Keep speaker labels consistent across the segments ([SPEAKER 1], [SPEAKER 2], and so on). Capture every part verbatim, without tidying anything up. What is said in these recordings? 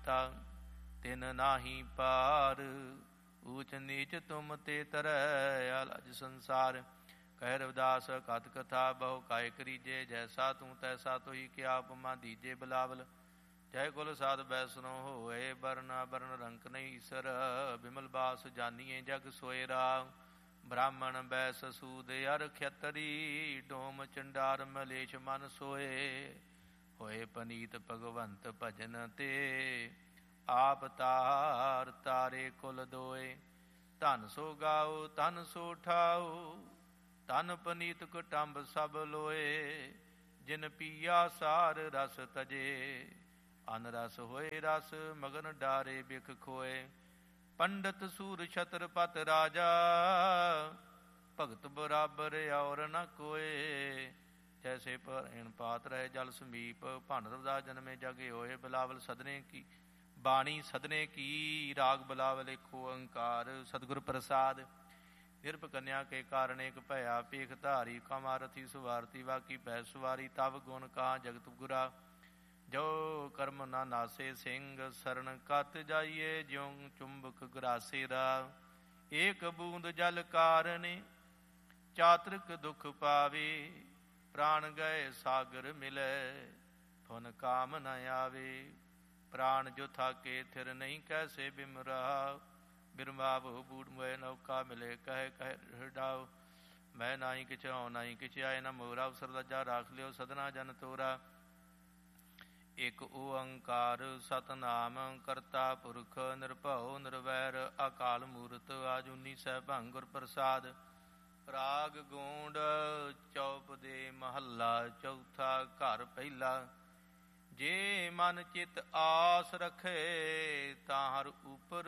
[SPEAKER 1] ਕੀਤਾ ਤਿਨ ਨਾਹੀ ਪਾਰ। ਊਚ ਨੀਚ ਤੁਮ ਤੇ ਤਰੈ ਅਲਜ ਸੰਸਾਰ। ਕਹਿ ਰਵਿਦਾਸ ਕਥ ਕਥਾ ਬਹੁ ਕਾਇ ਕਰੀਜੇ। ਜੈਸਾ ਤੂੰ ਤੈਸਾ ਤੋਹੀ ਕਿਆ ਉਪਮਾ ਦੀਜੇ ਬਿਲਾਵਲ। ਜੈ ਕੁਲ ਸਾਧ ਬੈਸਨੋ ਹੋਏ ਬਰਨ ਬਰਨ ਰੰਕ ਨਹੀਂ ਈਸਰ। ਬਿਮਲ ਬਾਸ ਜਾਨੀਏ ਜਗ ਸੋਏ ਰਾਮ। ਬ੍ਰਾਹਮਣ ਬੈਸ ਸੂਦ ਅਰ ਖੇਤਰੀ। ਡੋਮ ਚੰਡਾਰ ਮਲੇਸ਼ ਮਨ ਸੋਏ। ਹੋਏ ਪਨੀਤ ਭਗਵੰਤ ਭਜਨ ਤੇ। ਆਪ ਤਾਰ ਤਾਰੇ ਕੁਲ ਦੋਏ। ਧਨ ਸੋ ਗਾਓ ਧਨ ਸੋ ਠਾਓ। ਧਨ ਪਨੀਤ ਕੁਟੰਬ ਸਭ ਲੋਏ। ਜਿਨ ਪੀਆ ਸਾਰ ਰਸ ਤਜੇ। ਅਨ ਰਸ ਹੋਏ ਰਸ ਮਗਨ ਡਾਰੇ ਬਿਖ ਖੋਏ। ਪੰਡਤ ਸੂਰ ਛਤਰਪਤ ਰਾਜਾ। ਭਗਤ ਬਰਾਬਰ ਔਰ ਨ ਕੋਏ। ਜੈਸੇ ਭਰੇਣ ਪਾਤ ਰਹੇ ਜਲ ਸਮੀਪ। ਭੰਡ ਰਵਿਦਾਸ ਜਨਮੇ ਜਗ ਹੋਏ। ਬਿਲਾਵਲ ਸਦਨੇ ਕੀ ਬਾਣੀ ਸਦਨੇ ਕੀ। ਰਾਗ ਬਿਲਾਵਲ ਏਕ ਓੰਕਾਰ। ਸਤਿਗੁਰ ਪ੍ਰਸਾਦ। ਨਿਰਭ ਕੰਨਿਆ ਕੇ ਕਾਰਨ ਏਕ ਭਇਆ। ਪੇਖ ਧਾਰੀ ਕਮਾਰਥੀ ਸੁਵਾਰਤੀ। ਵਾਕੀ ਪੈ ਸੁਵਾਰੀ ਤਵ ਗੁਣ ਕਹਾ ਜਗਤ ਗੁਰਾ। ਜੋ ਕਰਮ ਨਾ ਨਾਸੇ ਸਿੰਘ ਸਰਨ ਕਤ ਜਾਈਏ। ਜਿਉ ਚੁੰਬਕ ਗਰਾਸੇ ਰਾ। ਏਕ ਬੂੰਦ ਜਲ ਕਾਰਨ ਚਾਤ੍ਰਿਕ ਦੁਖ ਪਾਵੇ। ਪ੍ਰਾਣ ਗਏ ਸਾਗਰ ਮਿਲੈ ਫੁਨ ਕਾਮ ਨ ਆਵੇ। ਪ੍ਰਾਣ ਜੋ ਥਾਕੇ ਥਿਰ ਨਹੀਂ ਕੈਸੇ ਬਿਮਰਾ। ਬਿਰਮਾਵੋ ਬੂੜ ਮੋਏ ਨੌਕਾ ਮਿਲੇ ਕਹਿ ਕਹਿ ਹਡਾਓ। ਮੈਂ ਨਾਹੀ ਕਿਛ ਹਉ ਨਾਹੀ ਕਿਛ ਆਏ ਨਾ ਮੋਰਾ। ਅਵਸਰ ਲੱਜਾ ਰਾਖ ਲਿਓ ਸਦਨਾ ਜਨ ਤੋਰਾ। ਇਕ ਓੰਕਾਰ ਸਤਨਾਮ ਕਰਤਾ ਪੁਰਖ ਨਿਰਭਉ ਨਿਰਵੈਰ। ਅਕਾਲ ਮੂਰਤ ਆਜੂਨੀ ਸੈਭੰ ਗੁਰ ਪ੍ਰਸਾਦ। ਰਾਗ ਗੋਂਡ ਚੌਪ ਦੇ ਮਹੱਲਾ ਚੌਥਾ। ਘਰ ਪਹਿਲਾ। ਜੇ ਮਨ ਚਿਤ ਆਸ ਰਖੇ ਤਾਂ ਹਰ ਉਪਰ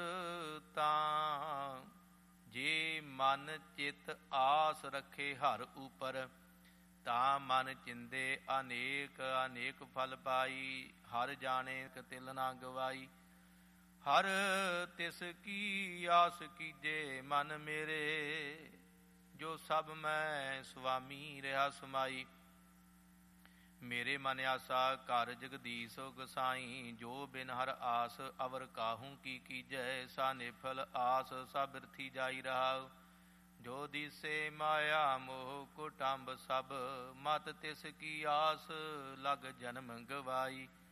[SPEAKER 1] ਤਾਂ। ਜੇ ਮਨ ਚਿਤ ਆਸ ਰਖੇ ਹਰ ਉਪਰ ਤਾਂ ਮਨ ਚਿੰਦੇ ਅਨੇਕ ਅਨੇਕ ਫਲ ਪਾਈ। ਹਰ ਜਾਣੇ ਤਿਲ ਨਾ ਗਵਾਈ। ਹਰ ਤਿਸ ਕੀ ਆਸ ਕੀਜੇ ਮਨ ਮੇਰੇ। ਜੋ ਸਭ ਮੈਂ ਸੁਆਮੀ ਰਿਹਾ ਸਮਾਈ। ਮੇਰੇ ਮਨ ਆਸਾ ਘਰ ਜਗਦੀਸ਼ ਗਸਾਈ। ਜੋ ਬਿਨ ਹਰ ਆਸ ਅਵਰ ਕਾਹੂ ਕੀ ਕੀਜੈ। ਸਾ ਨਿਫਲ ਆਸ ਸਭ ਬਿਰਥੀ ਜਾਈ ਰਹਾਉ। ਜੋ ਦਿਸੇ ਮਾਇਆ ਮੋਹ ਕੁਟੰਬ ਸਭ। ਮਤ ਤਿਸ ਕੀ ਆਸ ਲਗ ਜਨਮ ਗਵਾਈ।